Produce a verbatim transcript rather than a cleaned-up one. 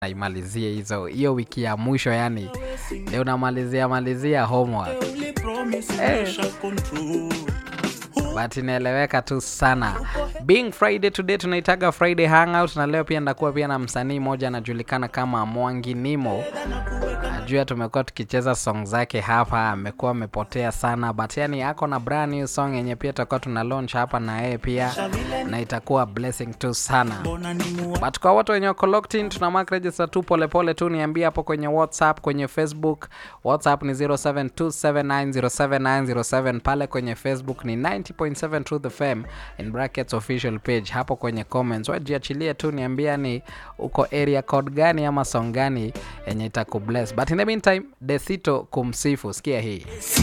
naimalizie hizo hiyo wiki ya mwisho, yani leo namalizia malizia homework eh. But inaeleweka tu sana. Being Friday today tunaitaga Friday Hangout, na leo pia ndakuwa pia na msanii mmoja anajulikana kama Mwangi Nimo. Najua tumekuwa tukicheza song zake hapa, amekuwa amepotea sana, but yani ako na brand new song yenye pia tutakuwa tuna launch hapa na yeye pia, na itakuwa blessing tu sana. But kwa watu wenye wako locked in, tuna mark register tu pole pole tu, niambie hapo kwenye WhatsApp, kwenye Facebook. WhatsApp ni zero seven two seven nine zero seven nine zero seven, pale kwenye Facebook ni ninety point seven Truth F M in brackets official page. Hapo kwenye comments wajiachilie tu, niambia ni uko area code gani ama song gani yenye itakubless. But in the meantime, Desito kumsifu, sikia hii.